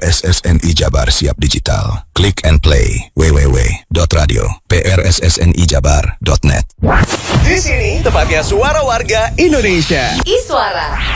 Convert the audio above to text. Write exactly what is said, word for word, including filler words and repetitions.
S S N I Jabar siap digital. Click and play w w w dot radio p r s s n i jabar dot net. Di sini tempatnya suara warga Indonesia. Iswara.